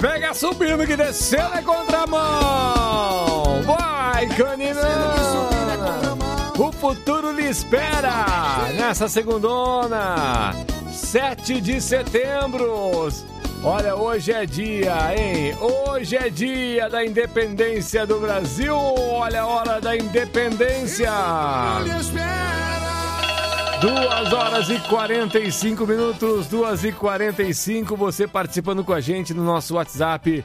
Pega subindo que descendo é contramão. Vai, caninana. O futuro lhe espera nessa segundona, 7 de setembro. Olha, hoje é dia, hein? Hoje é dia da independência do Brasil. Olha a hora da independência. 2h45, 2h45, você participando com a gente no nosso WhatsApp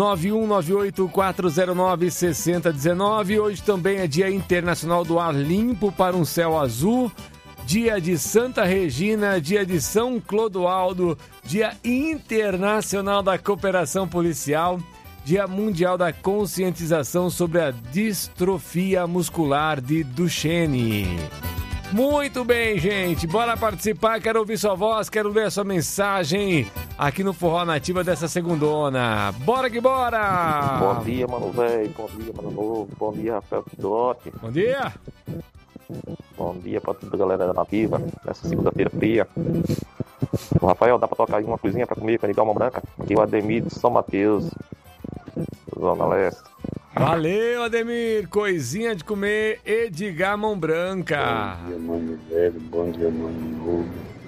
9198-409-6019. Hoje também é Dia Internacional do Ar Limpo para um Céu Azul, Dia de Santa Regina, Dia de São Clodoaldo, Dia Internacional da Cooperação Policial, Dia Mundial da Conscientização sobre a Distrofia Muscular de Duchenne. Muito bem, gente, bora participar, quero ouvir sua voz, quero ler a sua mensagem aqui no Forró Nativa dessa segundona. Bora que bora! Bom dia, mano velho, bom dia, mano novo, bom dia, Rafael Pidote. Bom dia! Bom dia pra toda a galera da Nativa, nessa segunda-feira fria. O Rafael, dá pra tocar aí uma coisinha pra comer, candidato Alma Branca? Aqui é o Ademir de São Mateus, Zona Leste. Valeu, Ademir, coisinha de comer, Edgar Mão Branca. Bom dia, mano velho, bom dia, mano novo.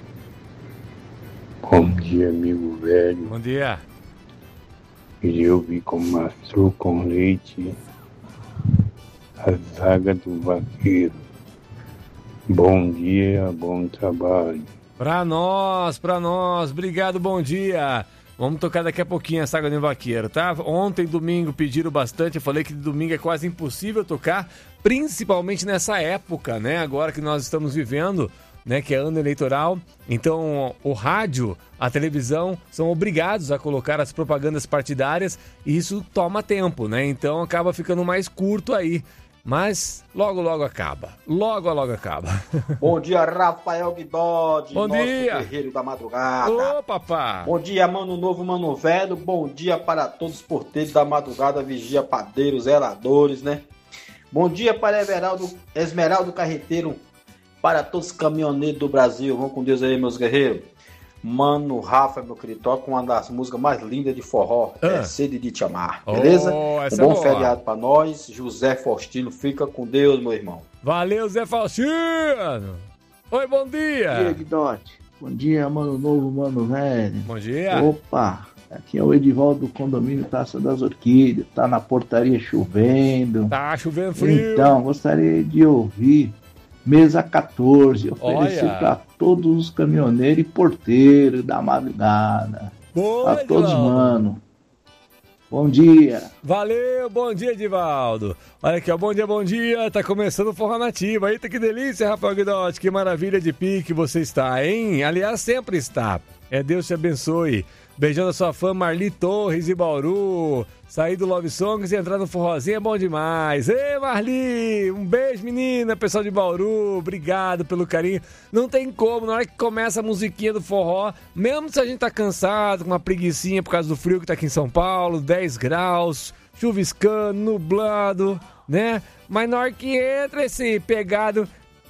Bom dia, amigo velho. Bom dia. E eu vi com maçã com leite a zaga do vaqueiro. Bom dia, bom trabalho. Pra nós, obrigado, bom dia. Vamos tocar daqui a pouquinho a Saga do Vaqueiro, tá? Ontem, domingo, pediram bastante. Eu falei que domingo é quase impossível tocar, principalmente nessa época, né? Agora que nós estamos vivendo, né? Que é ano eleitoral. Então, o rádio, a televisão são obrigados a colocar as propagandas partidárias e isso toma tempo, né? Então, acaba ficando mais curto aí. Mas logo, logo acaba. Logo, logo acaba. Bom dia, Rafael Guidode. Bom dia. Guerreiro da madrugada. Ô, papá. Bom dia, mano novo, mano velho. Bom dia para todos os porteiros da madrugada, vigia, padeiros, zeladores, né? Bom dia para Esmeraldo Carreteiro, para todos os caminhoneiros do Brasil. Vamos com Deus aí, meus guerreiros. Mano Rafa, meu querido, toca uma das músicas mais lindas de forró, É Sede de Te Amar, beleza? Um bom feriado pra nós. José Faustino, fica com Deus, meu irmão. Valeu, Zé Faustino. Oi, bom dia. Bom dia, Guidote. Bom dia, mano novo, mano velho. Bom dia. Opa, aqui é o Edivaldo do condomínio Taça das Orquídeas. Tá na portaria chovendo. Tá chovendo frio. Então, gostaria de ouvir Mesa 14, oferecer para todos os caminhoneiros e porteiros da madrugada. Boa, a todos, mano. Bom dia. Valeu, bom dia, Edivaldo. Olha aqui, ó, bom dia. Tá começando o Forró Nativa. Eita, que delícia, Rafael Guidotti. Que maravilha de pique você está, hein? Aliás, sempre está. Deus te abençoe. Beijando a sua fã Marli Torres e Bauru. Sair do Love Songs e entrar no forrozinho é bom demais. Ei, Marli, um beijo, menina, pessoal de Bauru. Obrigado pelo carinho. Não tem como, na hora que começa a musiquinha do forró, mesmo se a gente tá cansado, com uma preguicinha por causa do frio que tá aqui em São Paulo, 10 graus, chuviscando, nublado, né? Mas na hora que entra esse pegado...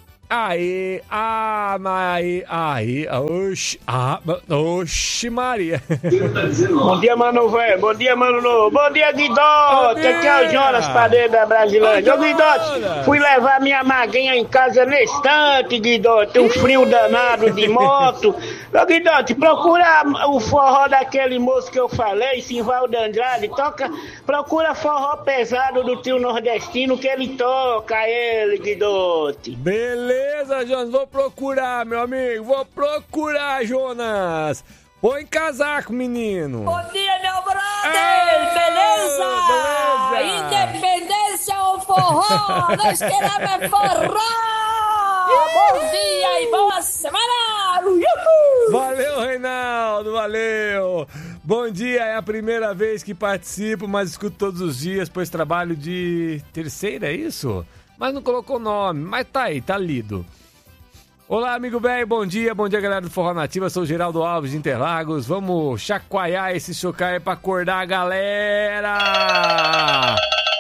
Oxi, Maria. Bom dia, mano velho. Bom dia, mano novo. Bom dia, Guidote. Aqui é o Jonas, padeiro da Brasilândia. Ô, Guidote, fui levar minha maguinha em casa nesse instante, Guidote. Um frio danado de moto. Ô, Guidote, procura o forró daquele moço que eu falei, Simvaldo Andrade. Procura forró pesado do tio nordestino que ele toca, ele, Guidote. Beleza, Jonas, vou procurar, meu amigo, Jonas. Põe casaco, menino. Bom dia, meu brother, beleza? Independência ou forró, nós queremos forró. Bom dia e boa semana. Valeu, Reinaldo, valeu. Bom dia, é a primeira vez que participo, mas escuto todos os dias, pois trabalho de terceira, é isso? Mas não colocou nome, mas tá aí, tá lido. Olá, amigo velho, bom dia, galera do Forró Nativa, sou o Geraldo Alves de Interlagos, vamos chacoalhar esse chocalho pra acordar a galera!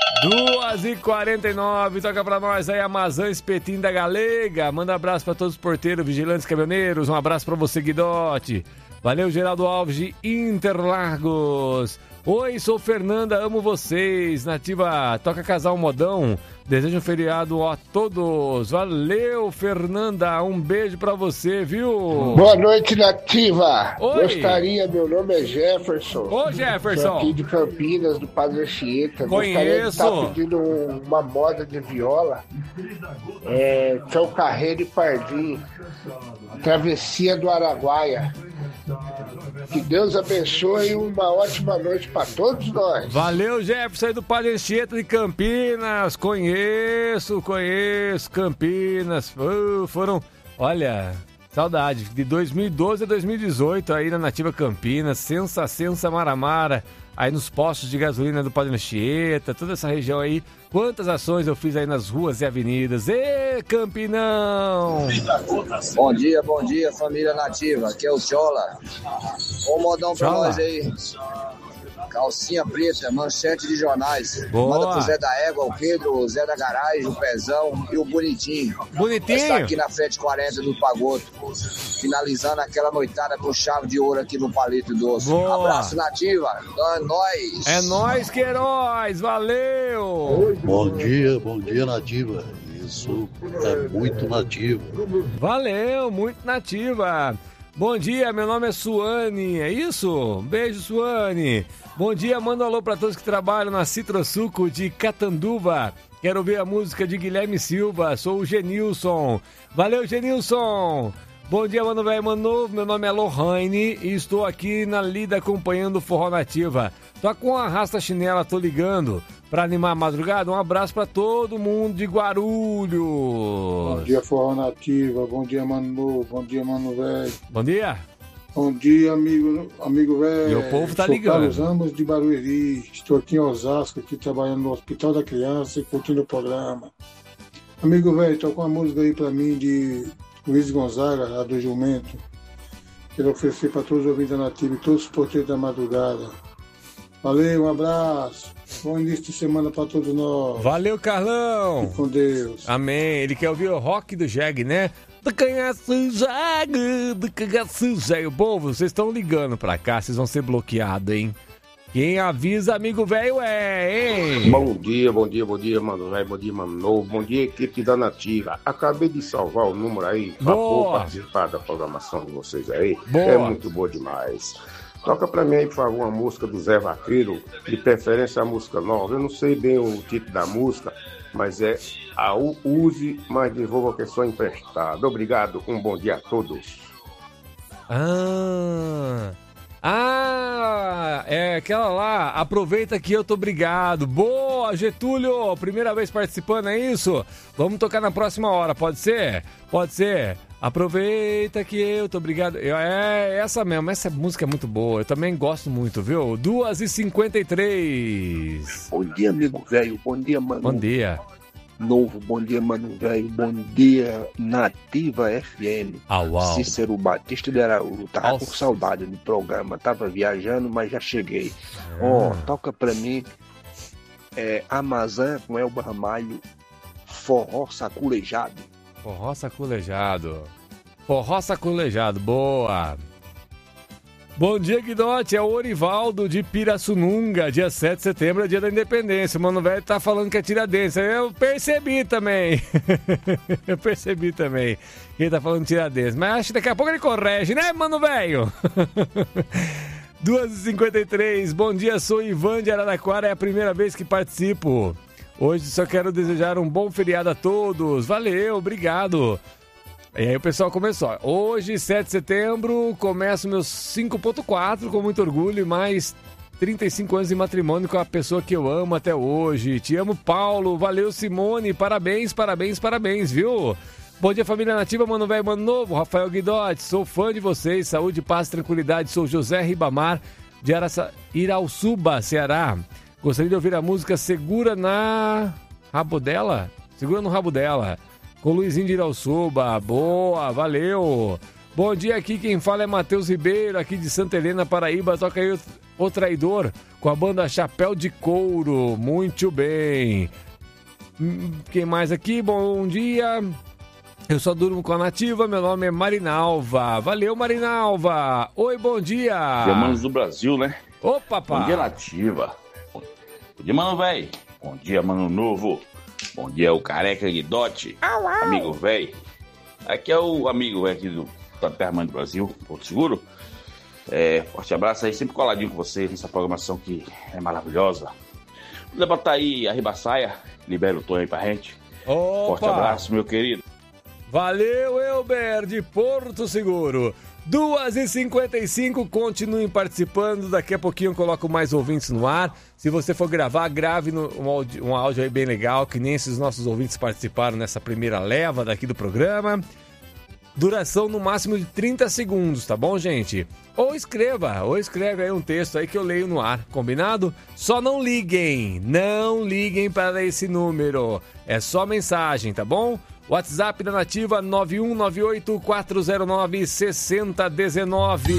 2h49, toca pra nós aí, Amazã Espetinho da Galega, manda abraço pra todos os porteiros, vigilantes, caminhoneiros, um abraço pra você, Guidote. Valeu, Geraldo Alves de Interlagos. Oi, sou Fernanda, amo vocês. Nativa, toca Casal Modão. Desejo um feriado a todos. Valeu, Fernanda. Um beijo pra você, viu? Boa noite, Nativa. Oi. Gostaria, meu nome é Jefferson. Ô, Jefferson. Sou aqui de Campinas, do Padre Anchieta. Conheço. Gostaria de estar pedindo uma moda de viola. São Carreiro e Pardim. Travessia do Araguaia. Que Deus abençoe e uma ótima noite para todos nós. Valeu, Jefferson aí do Padre Anchieta de Campinas. Conheço Campinas. Foram, olha, saudade. De 2012 a 2018 aí na Nativa Campinas. Sensa Maramara. Aí nos postos de gasolina do Padre Anchieta. Toda essa região aí. Quantas ações eu fiz aí nas ruas e avenidas. Ê, Campinão! Bom dia, família Nativa. Aqui é o Chola. Um modão pra nós aí. Calcinha preta, manchete de jornais. Boa. Manda pro Zé da Égua, o Pedro, o Zé da Garagem, o Pezão e o Bonitinho. Bonitinho? Está aqui na frente 40 do Pagoto. Finalizando aquela noitada com chave de ouro aqui no Palito Doce. Boa. Abraço, Nativa. É nóis. É nóis, Queiroz. Valeu. Bom dia, Nativa. Isso é muito nativo. Valeu, muito nativa. Bom dia, meu nome é Suane, é isso? Beijo, Suane. Bom dia, manda um alô pra todos que trabalham na Citrosuco de Catanduva. Quero ouvir a música de Guilherme Silva, sou o Genilson. Valeu, Genilson. Bom dia, mano velho, mano novo, meu nome é Lohane e estou aqui na lida acompanhando o Forró Nativa. Tô com a Arrasta Chinela, tô ligando pra animar a madrugada. Um abraço pra todo mundo de Guarulhos. Bom dia, Forró Nativa, bom dia, mano novo, bom dia, mano velho. Bom dia. Bom dia, amigo velho. E o povo tá Sou ligando. Carlos Ramos de Barueri, estou aqui em Osasco, aqui trabalhando no Hospital da Criança e curtindo o programa. Amigo velho, toca uma música aí pra mim de Luiz Gonzaga, a do Jumento. Quero oferecer para todos os ouvintes da Nativa e todos os porteiros da madrugada. Valeu, um abraço. Bom início de semana para todos nós. Valeu, Carlão. Fique com Deus. Amém. Ele quer ouvir o rock do Jeg, né? Do canhaço Jeg, do canhaço Jeg. Povo, vocês estão ligando pra cá, vocês vão ser bloqueados, hein? Quem avisa, amigo velho, hein? Bom dia, mano velho, bom dia, mano novo, bom dia, equipe da Nativa. Acabei de salvar o número aí pra participar da programação de vocês aí. Boa. É muito boa demais. Toca pra mim aí, por favor, uma música do Zé Vaqueiro, de preferência a música nova. Eu não sei bem o título da música, mas é a Use, mas devolva que é só emprestado. Obrigado, um bom dia a todos. É aquela lá, aproveita que eu tô obrigado. Boa, Getúlio, primeira vez participando, é isso? Vamos tocar na próxima hora, pode ser? Pode ser. Aproveita que eu tô obrigado. É essa mesmo, essa música é muito boa, eu também gosto muito, viu? 2h53. Bom dia, amigo velho, bom dia, mano. Bom dia. Novo, bom dia, mano velho, bom dia, Nativa FM. Uau. Cícero Batista de Araújo, tava com saudade do programa, tava viajando, mas já cheguei. Toca pra mim Amazã com Elba Ramalho, Forró Saculejado. Forró Saculejado, boa. Bom dia, Guidote, é o Orivaldo de Pirassununga, dia 7 de setembro é dia da independência. O mano velho tá falando que é Tiradentes, eu percebi também. Que ele tá falando Tiradentes, mas acho que daqui a pouco ele corrige, né, mano velho? 2h53, bom dia, sou Ivan de Araraquara, é a primeira vez que participo. Hoje só quero desejar um bom feriado a todos, valeu, obrigado. E aí o pessoal começou. Hoje, 7 de setembro, começo meus 5.4 com muito orgulho e mais 35 anos de matrimônio com a pessoa que eu amo até hoje. Te amo, Paulo. Valeu, Simone. Parabéns, viu? Bom dia, família Nativa, mano velho, mano novo. Rafael Guidotti, sou fã de vocês. Saúde, paz, tranquilidade. Sou José Ribamar de Irauçuba, Ceará. Gostaria de ouvir a música Segura no Rabo Dela, com Luizinho de Irauçuba. Boa, valeu. Bom dia, aqui quem fala é Matheus Ribeiro, aqui de Santa Helena, Paraíba. Toca aí o Traidor com a banda Chapéu de Couro. Muito bem. Quem mais aqui? Bom dia. Eu só durmo com a Nativa, meu nome é Marinalva. Valeu, Marinalva. Oi, bom dia. Dia, manos do Brasil, né? Ô, papá. Bom dia, Nativa. Bom dia, mano, velho. Bom dia, mano novo. Bom dia, o Careca Guidotti. Amigo, velho. Aqui é o amigo, velho, aqui da Terra Mãe do Brasil, Porto Seguro. Forte abraço aí, sempre coladinho com vocês nessa programação que é maravilhosa. Vou botar aí a Ribaçaia, libera o tom aí pra gente. Opa. Forte abraço, meu querido. Valeu, Elber, de Porto Seguro. 2h55, continuem participando. Daqui a pouquinho eu coloco mais ouvintes no ar. Se você for gravar, grave um áudio aí bem legal, que nem esses nossos ouvintes participaram nessa primeira leva daqui do programa. Duração no máximo de 30 segundos, tá bom, gente? Ou escreve aí um texto aí que eu leio no ar, combinado? Só não liguem para esse número. É só mensagem, tá bom? WhatsApp da Nativa 91984096019.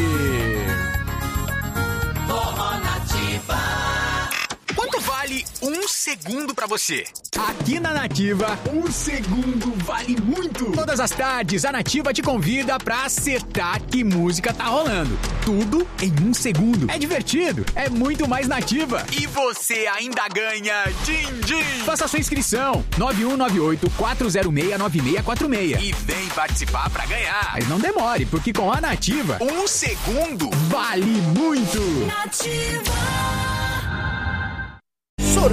Quanto vale um segundo pra você? Aqui na Nativa, um segundo vale muito. Todas as tardes, a Nativa te convida pra acertar que música tá rolando. Tudo em um segundo. É divertido, é muito mais Nativa. E você ainda ganha din-din. Faça sua inscrição, 9198-406-9646. E vem participar pra ganhar. Mas não demore, porque com a Nativa, um segundo vale muito. Nativa.